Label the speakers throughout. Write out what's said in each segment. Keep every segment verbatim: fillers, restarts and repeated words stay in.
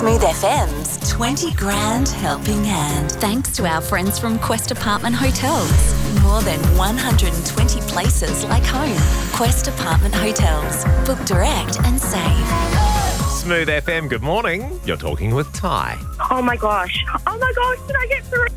Speaker 1: Smooth F M's twenty grand helping hand.
Speaker 2: Thanks to our friends from Quest Apartment Hotels.
Speaker 1: More than one hundred twenty places like home. Quest Apartment Hotels. Book direct and save.
Speaker 3: Smooth F M, good morning. You're talking with Ty.
Speaker 4: Oh my gosh. Oh my gosh, did I get through?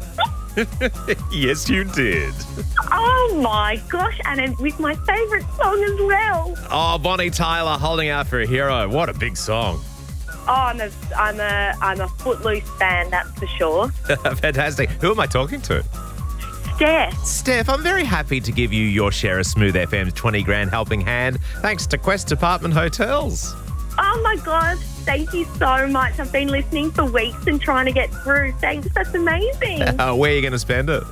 Speaker 3: Yes, you did.
Speaker 4: Oh my gosh, and it's with my favourite song as well.
Speaker 3: Oh, Bonnie Tyler, Holding Out for a Hero. What a big song.
Speaker 4: Oh, I'm a, I'm a, I'm a Footloose fan, that's for sure.
Speaker 3: Fantastic. Who am I talking to?
Speaker 4: Steph.
Speaker 3: Steph, I'm very happy to give you your share of Smooth F M's twenty grand helping hand, thanks to Quest Apartment Hotels.
Speaker 4: Oh my God, thank you so much. I've been listening for weeks and trying to get through. Thanks, that's amazing.
Speaker 3: Uh, where are you going to spend it?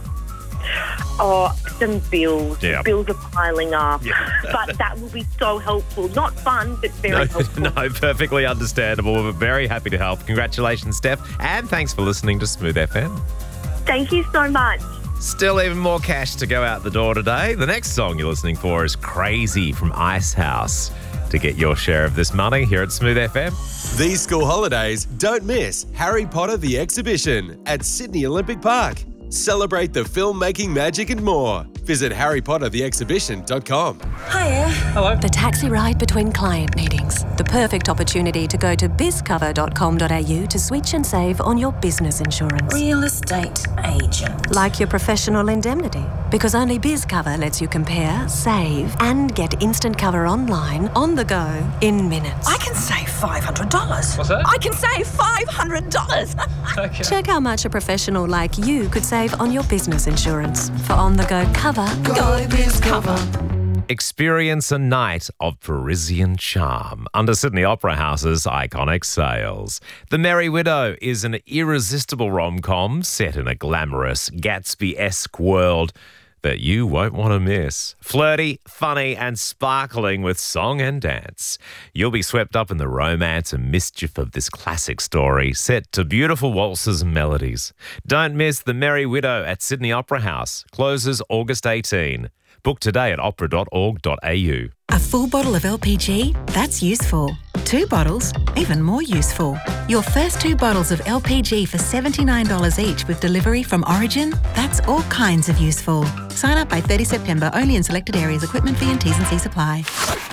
Speaker 4: Oh, some bills.
Speaker 3: Yeah.
Speaker 4: Bills are piling up.
Speaker 3: Yeah.
Speaker 4: But that will be so helpful. Not fun, but very
Speaker 3: No,
Speaker 4: helpful.
Speaker 3: no, perfectly understandable. We're very happy to help. Congratulations, Steph, and thanks for listening to Smooth F M.
Speaker 4: Thank you so much.
Speaker 3: Still even more cash to go out the door today. The next song you're listening for is Crazy from Icehouse. To get your share of this money here at Smooth F M.
Speaker 5: These school holidays, don't miss Harry Potter the Exhibition at Sydney Olympic Park. Celebrate the filmmaking magic and more. Visit harry potter the exhibition dot com.
Speaker 1: Hiya.
Speaker 6: Hello.
Speaker 7: The taxi ride between client meetings. The perfect opportunity to go to biz cover dot com dot a u to switch and save on your business insurance.
Speaker 1: Real estate agent.
Speaker 7: Like your professional indemnity. Because only BizCover lets you compare, save, and get instant cover online, on the go, in minutes.
Speaker 1: I can save five hundred dollars.
Speaker 6: What's that?
Speaker 1: I can save five hundred dollars.
Speaker 6: Okay.
Speaker 7: Check how much a professional like you could save on your business insurance. For on-the-go cover, go BizCover.
Speaker 3: Experience a night of Parisian charm under Sydney Opera House's iconic sales. The Merry Widow is an irresistible rom-com set in a glamorous Gatsby-esque world that you won't want to miss. Flirty, funny and sparkling with song and dance. You'll be swept up in the romance and mischief of this classic story set to beautiful waltzes and melodies. Don't miss The Merry Widow at Sydney Opera House. Closes August eighteenth. Book today at opera dot org dot a u.
Speaker 8: A full bottle of L P G? That's useful. Two bottles? Even more useful. Your first two bottles of L P G for seventy-nine dollars each with delivery from Origin? That's all kinds of useful. Sign up by thirtieth September, only in selected areas. Equipment fee and T's and C's apply.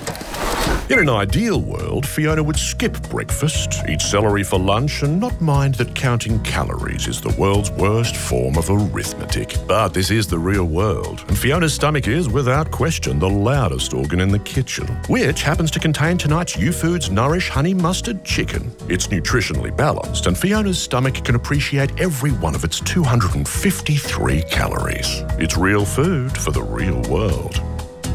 Speaker 9: In an ideal world, Fiona would skip breakfast, eat celery for lunch, and not mind that counting calories is the world's worst form of arithmetic. But this is the real world, and Fiona's stomach is, without question, the loudest organ in the kitchen, which happens to contain tonight's U-Foods Nourish Honey Mustard Chicken. It's nutritionally balanced, and Fiona's stomach can appreciate every one of its two hundred fifty-three calories. It's real food for the real world.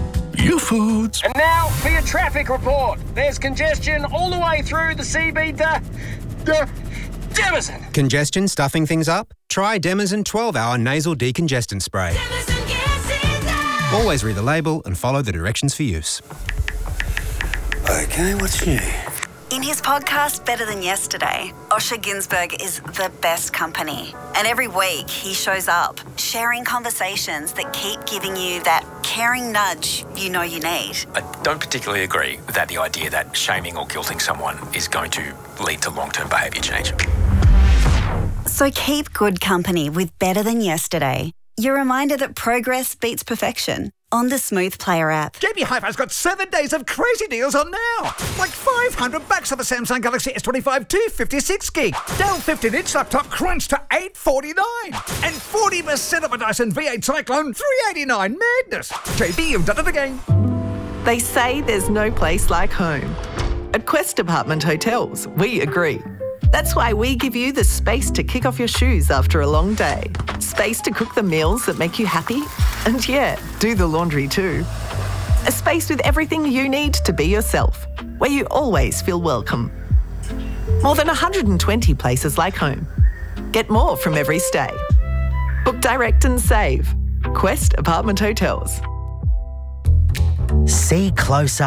Speaker 9: U-Foods.
Speaker 10: And now for your traffic report. There's congestion all the way through the C B D. De- Demison.
Speaker 11: Congestion stuffing things up? Try Demison twelve hour nasal decongestant spray. Always read the label and follow the directions for use.
Speaker 12: Okay, what's new?
Speaker 13: In his podcast, Better Than Yesterday, Osher Günsberg is the best company. And every week he shows up, sharing conversations that keep giving you that caring nudge you know you need.
Speaker 14: I don't particularly agree with that, the idea that shaming or guilting someone is going to lead to long-term behaviour change.
Speaker 13: So keep good company with Better Than Yesterday. Your reminder that progress beats perfection. On the Smooth Player app.
Speaker 15: J B Hi-Fi's got seven days of crazy deals on now. Like five hundred bucks off a Samsung Galaxy S twenty-five two fifty-six gig. Dell fifteen inch laptop crunch to eight forty-nine. And forty percent of a Dyson V eight Cyclone three eighty-nine. Madness. J B, you've done it again.
Speaker 16: They say there's no place like home. At Quest Apartment Hotels, we agree. That's why we give you the space to kick off your shoes after a long day. Space to cook the meals that make you happy. And yeah, do the laundry too. A space with everything you need to be yourself, where you always feel welcome. More than one hundred twenty places like home. Get more from every stay. Book direct and save. Quest Apartment Hotels.
Speaker 17: See close up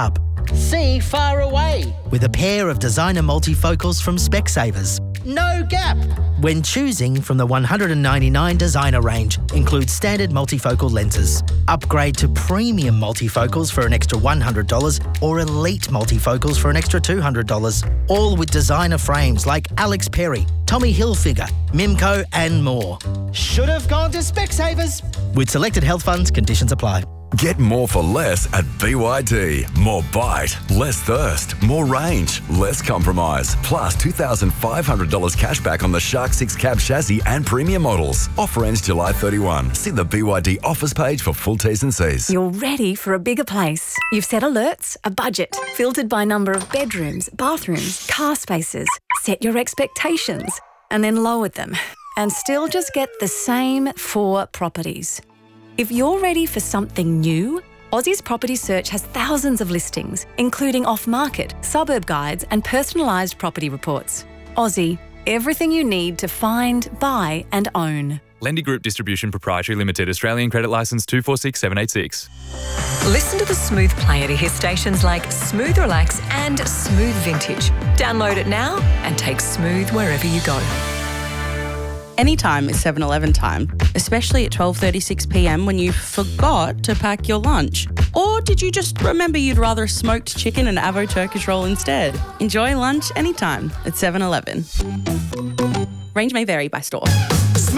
Speaker 6: See far away with a pair of designer multifocals from Specsavers. No gap when choosing from the one hundred ninety-nine designer range. Includes standard multifocal lenses. Upgrade to premium multifocals for an extra one hundred dollars or elite multifocals for an extra two hundred dollars. All with designer frames like Alex Perry, Tommy Hilfiger, Mimco and more. Should have gone to Specsavers. With selected health funds, conditions apply.
Speaker 12: Get more for less at B Y D. More bite, less thirst, more range, less compromise. Plus two thousand five hundred dollars cash back on the Shark six cab chassis and premium models. Offer ends July thirty-first. See the B Y D offers page for full T's and C's.
Speaker 17: You're ready for a bigger place. You've set alerts, a budget, filtered by number of bedrooms, bathrooms, car spaces. Set your expectations and then lowered them. And still just get the same four properties. If you're ready for something new, Aussie's Property Search has thousands of listings, including off-market, suburb guides and personalised property reports. Aussie, everything you need to find, buy and own.
Speaker 18: Lendy Group Distribution Proprietary Limited, Australian Credit Licence two four six seven eight six.
Speaker 19: Listen to the Smooth Player to hear stations like Smooth Relax and Smooth Vintage. Download it now and take Smooth wherever you go.
Speaker 20: Anytime is seven eleven time, especially at twelve thirty-six p m when you forgot to pack your lunch. Or did you just remember you'd rather a smoked chicken and avo Turkish roll instead? Enjoy lunch anytime at seven eleven. Range may vary by store.